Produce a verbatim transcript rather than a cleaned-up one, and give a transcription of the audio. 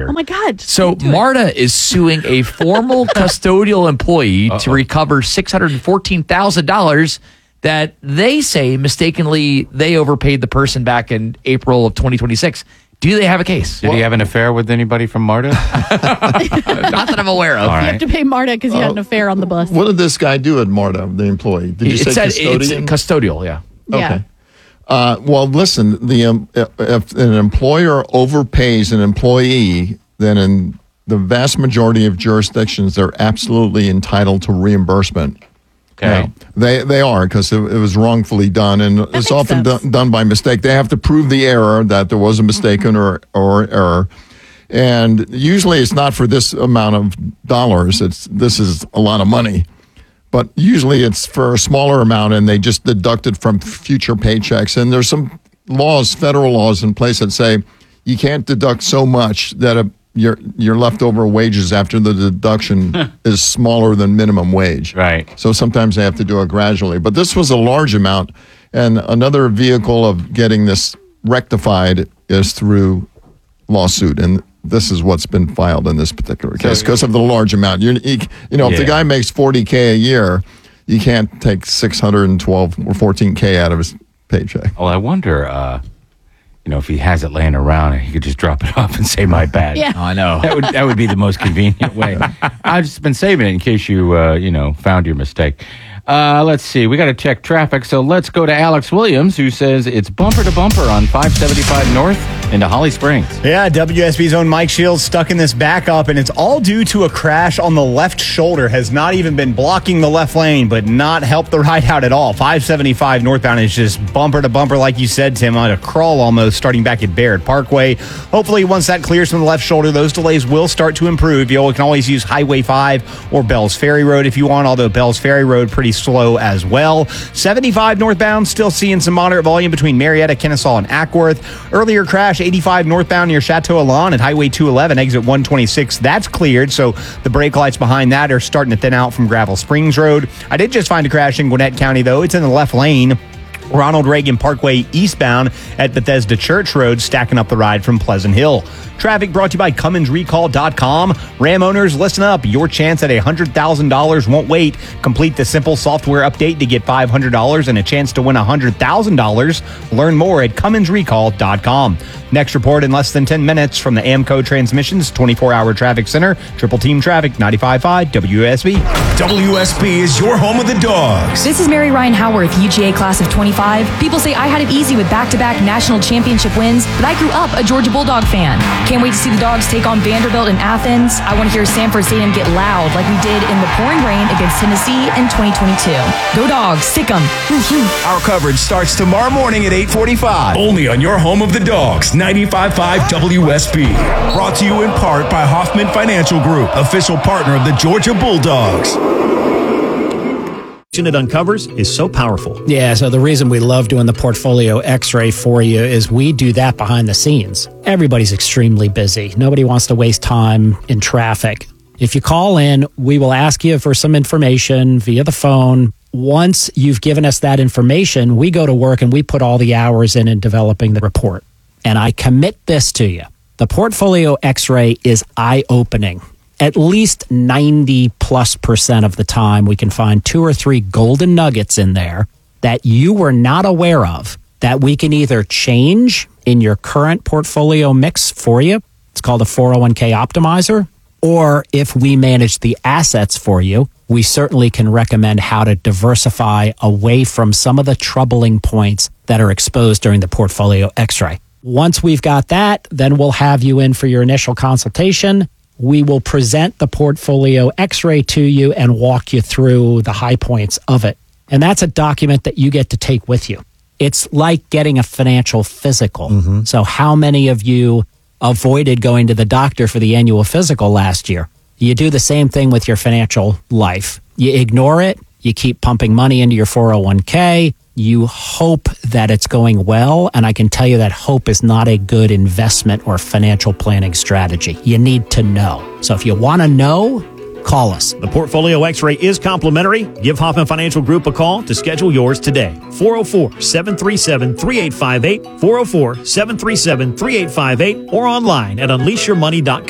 here. Oh, my God. So MARTA is suing a formal custodial employee Uh-oh. to recover six hundred fourteen thousand dollars that they say mistakenly they overpaid the person back in April of twenty twenty-six. Do they have a case? Did well, he have an affair with anybody from MARTA? Not that I'm aware of. Right. You have to pay MARTA because he uh, had an affair on the bus. What did this guy do at MARTA, the employee? Did you it say said custodian? It's custodial, yeah. Yeah. Okay. Uh, well, listen, the um, if an employer overpays an employee, then in the vast majority of jurisdictions, they're absolutely entitled to reimbursement. Okay. Now, they they are because it, it was wrongfully done, and that it's often sense. do, done by mistake. They have to prove the error, that there was a mistaken or or error, and usually it's not for this amount of dollars. It's this is a lot of money, but usually it's for a smaller amount, and they just deduct it from future paychecks. And there's some laws, federal laws in place that say you can't deduct so much that a Your your leftover wages after the deduction is smaller than minimum wage. Right. So sometimes they have to do it gradually. But this was a large amount. And another vehicle of getting this rectified is through lawsuit. And this is what's been filed in this particular case because of the large amount. You, you, you know, if Yeah. the guy makes forty K a year, you can't take six hundred twelve or fourteen K out of his paycheck. Well, I wonder... Uh... You know, if he has it laying around, he could just drop it off and say, my bad. Yeah. Oh, I know. That would that would be the most convenient way. I've just been saving it in case you, uh, you know, found your mistake. Uh, let's see. We got to check traffic, so let's go to Alex Williams, who says it's bumper to bumper on five seventy-five North into Holly Springs. Yeah, W S B's own Mike Shields stuck in this backup, and it's all due to a crash on the left shoulder. Has not even been blocking the left lane, but not helped the ride out at all. five seventy-five northbound is just bumper to bumper, like you said, Tim, on a crawl almost, starting back at Barrett Parkway. Hopefully, once that clears from the left shoulder, those delays will start to improve. You can always use Highway five or Bells Ferry Road if you want, although Bells Ferry Road pretty slow as well. seventy-five northbound, still seeing some moderate volume between Marietta, Kennesaw, and Ackworth. Earlier crash, eighty-five northbound near Chateau Alon at Highway two eleven, exit one twenty-six. That's cleared, so the brake lights behind that are starting to thin out from Gravel Springs Road. I did just find a crash in Gwinnett County, though. It's in the left lane. Ronald Reagan Parkway eastbound at Bethesda Church Road, stacking up the ride from Pleasant Hill. Traffic brought to you by Cummins Recall dot com. Ram owners, listen up. Your chance at one hundred thousand dollars won't wait. Complete the simple software update to get five hundred dollars and a chance to win one hundred thousand dollars. Learn more at Cummins Recall dot com. Next report in less than ten minutes from the AMCO Transmissions twenty-four hour Traffic Center. Triple Team Traffic, ninety-five point five W S B. W S B is your home of the dogs. This is Mary Ryan Howarth, U G A class of twenty-five. People say I had it easy with back-to-back national championship wins, but I grew up a Georgia Bulldog fan. Can't wait to see the Dogs take on Vanderbilt in Athens. I want to hear Sanford Stadium get loud like we did in the pouring rain against Tennessee in twenty twenty-two. Go Dogs, sick 'em. Our coverage starts tomorrow morning at eight forty-five. Only on your home of the dogs, ninety-five point five W S B. Brought to you in part by Hoffman Financial Group, official partner of the Georgia Bulldogs. It uncovers is so powerful. Yeah, so the reason we love doing the portfolio x-ray for you is we do that behind the scenes. Everybody's extremely busy. Nobody wants to waste time in traffic. If you call in, we will ask you for some information via the phone. Once you've given us that information, we go to work and we put all the hours in in developing the report. And I commit this to you. The portfolio x-ray is eye-opening. At least ninety plus percent of the time, we can find two or three golden nuggets in there that you were not aware of that we can either change in your current portfolio mix for you. It's called a four oh one k optimizer. Or if we manage the assets for you, we certainly can recommend how to diversify away from some of the troubling points that are exposed during the portfolio x-ray. Once we've got that, then we'll have you in for your initial consultation. We will present the portfolio x-ray to you and walk you through the high points of it. And that's a document that you get to take with you. It's like getting a financial physical. Mm-hmm. So how many of you avoided going to the doctor for the annual physical last year? You do the same thing with your financial life. You ignore it. You keep pumping money into your four oh one k. You hope that it's going well, and I can tell you that hope is not a good investment or financial planning strategy. You need to know. So if you want to know, call us. The Portfolio X-ray is complimentary. Give Hoffman Financial Group a call to schedule yours today. four oh four, seven three seven, three eight five eight, four oh four, seven three seven, three eight five eight, or online at unleash your money dot com.